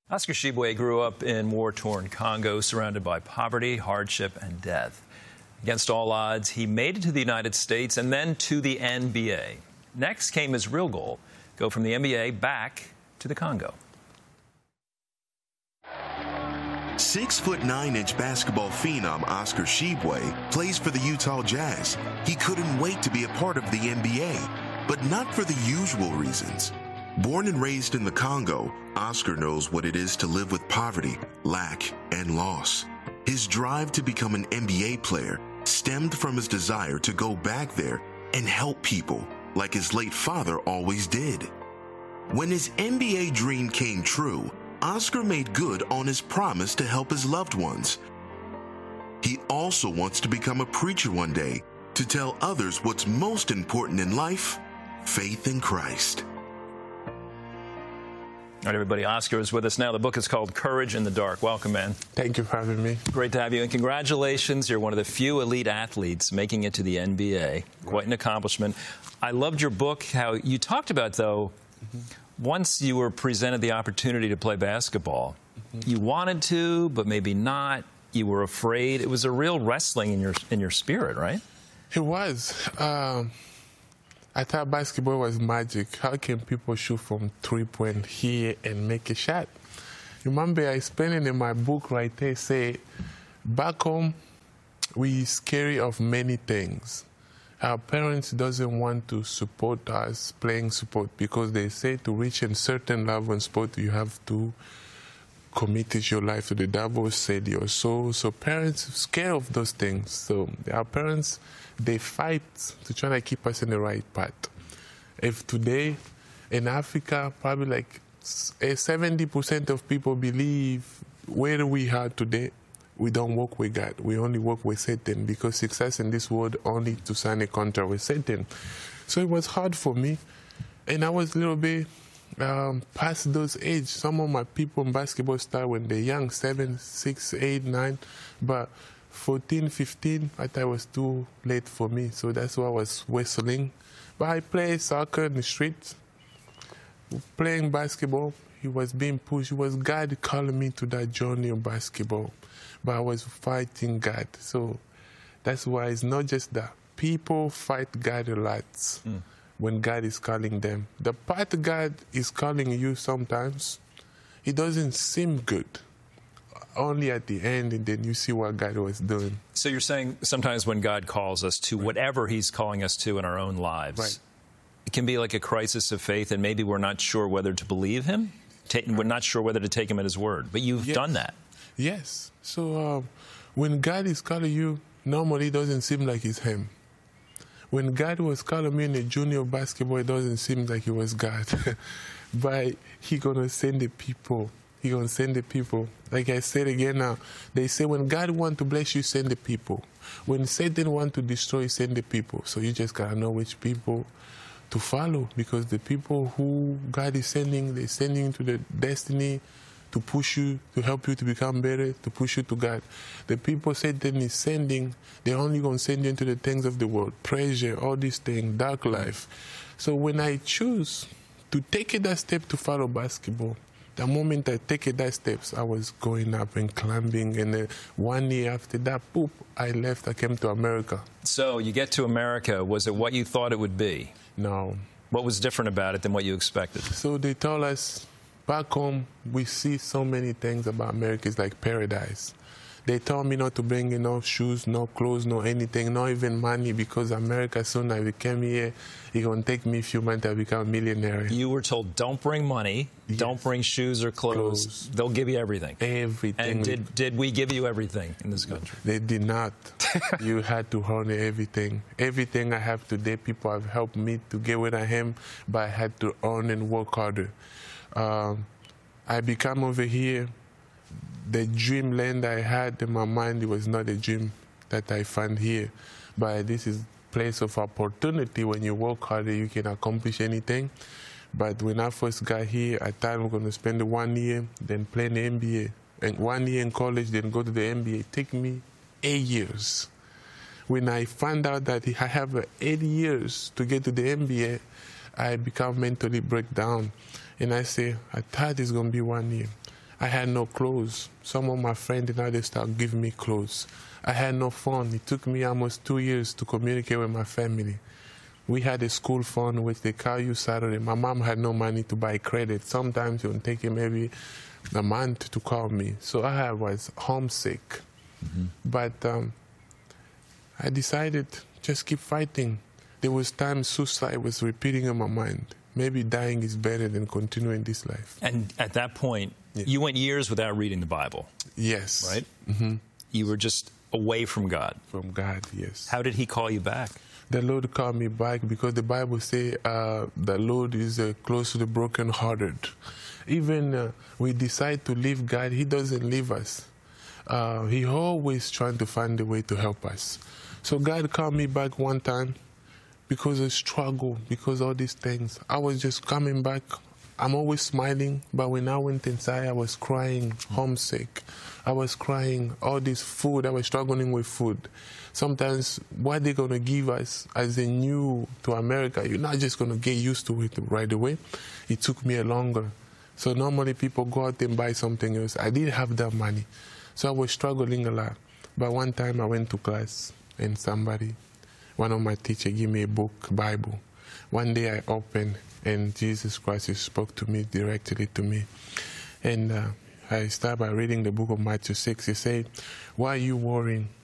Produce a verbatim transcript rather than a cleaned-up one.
Oscar Tshiebwe grew up in war-torn Congo, surrounded by poverty, hardship, and death. Against all odds, he made it to the United States and then to the N B A. Next came his real goal, go from the N B A back to the Congo. Six foot nine inch basketball phenom Oscar Tshiebwe plays for the Utah Jazz. He couldn't wait to be a part of the N B A, but not for the usual reasons. Born and raised in the Congo, Oscar knows what it is to live with poverty, lack, and loss. His drive to become an N B A player stemmed from his desire to go back there and help people like his late father always did. When his N B A dream came true, Oscar made good on his promise to help his loved ones. He also wants to become a preacher one day to tell others what's most important in life: faith in Christ. All right, everybody, Oscar is with us now. The book is called Courage in the Dark. Welcome, man. Thank you for having me. Great to have you, and congratulations. You're one of the few elite athletes making it to the N B A. Quite an accomplishment. I loved your book, how you talked about, though, mm-hmm. once you were presented the opportunity to play basketball, mm-hmm. you wanted to, but maybe not. You were afraid. It was a real wrestling in your, in your spirit, right? It was. Um... I thought basketball was magic. How can people shoot from three-point here and make a shot? Remember, I explained it in my book right there, say, back home, we scary of many things. Our parents doesn't want to support us playing sport because they say to reach a certain level in sport, you have to commit your life to the devil, sell your soul. So parents scared of those things. So our parents, they fight to try to keep us in the right path. If today in Africa, probably like seventy percent of people believe where we are today, we don't work with God. We only work with Satan, because success in this world only to sign a contract with Satan. So it was hard for me. And I was a little bit um, past those age. Some of my people in basketball start when they're young, seven, six, eight, nine. But fourteen, fifteen, I thought it was too late for me, so that's why I was wrestling. But I played soccer in the streets, playing basketball. He was being pushed. It was God calling me to that journey of basketball. But I was fighting God. So that's why it's not just that. People fight God a lot mm. when God is calling them. The part God is calling you sometimes, it doesn't seem good. Only at the end, and then you see what God was doing. So you're saying sometimes when God calls us to right. whatever he's calling us to in our own lives, right. it can be like a crisis of faith, and maybe we're not sure whether to believe him. Ta- we're not sure whether to take him at his word. But you've yes. done that. Yes. So um, when God is calling you, normally it doesn't seem like it's him. When God was calling me in a junior basketball, it doesn't seem like it was God. But he going to send the people. He going to send the people. Like I said again now, they say when God want to bless you, send the people. When Satan want to destroy, send the people. So you just got to know which people to follow, because the people who God is sending, they're sending to the destiny to push you, to help you to become better, to push you to God. The people Satan is sending, they're only going to send you into the things of the world, pressure, all these things, dark life. So when I choose to take that step to follow basketball, the moment I take that steps, I was going up and climbing, and uh, one year after that, poop, I left, I came to America. So you get to America, was it what you thought it would be? No. What was different about it than what you expected? So they told us, back home, we see so many things about America, it's like paradise. They told me not to bring in no shoes, no clothes, no anything, not even money, because America, soon I became here, it's going to take me a few months to become a millionaire. You were told, don't bring money, yes. don't bring shoes or clothes. clothes. They'll give you everything. Everything. And did, did we give you everything in this country? They did not. You had to earn everything. Everything I have today, people have helped me to get where I am, but I had to earn and work harder. Um, I become over here. The dreamland I had in my mind, it was not a dream that I found here. But this is a place of opportunity. When you work harder, you can accomplish anything. But when I first got here, I thought I'm going to spend one year, then play in the N B A. And one year in college, then go to the N B A. It took me eight years. When I found out that I have eight years to get to the N B A, I become mentally break down. And I say, I thought it's going to be one year. I had no clothes. Some of my friends now they start giving me clothes. I had no phone. It took me almost two years to communicate with my family. We had a school phone which they call you Saturday. My mom had no money to buy credit. Sometimes it would take it maybe a month to call me. So I was homesick. Mm-hmm. But um, I decided just keep fighting. There was times suicide was repeating in my mind. Maybe dying is better than continuing this life. And at that point, yeah. you went years without reading the Bible. Yes. Right? Mm-hmm. You were just away from God. From God, yes. How did he call you back? The Lord called me back because the Bible says uh, the Lord is uh, close to the brokenhearted. Even uh, we decide to leave God, he doesn't leave us. Uh, he always trying to find a way to help us. So God called me back one time because of struggle, because of all these things. I was just coming back. I'm always smiling, but when I went inside, I was crying, homesick. I was crying, all this food, I was struggling with food. Sometimes what they're going to give us as they new to America, you're not just going to get used to it right away. It took me a longer. So normally people go out and buy something else. I didn't have that money. So I was struggling a lot. But one time I went to class and somebody, one of my teachers, gave me a book, Bible. One day I opened and Jesus Christ spoke to me directly to me. And uh, I started by reading the book of Matthew six. He said, why are you worrying?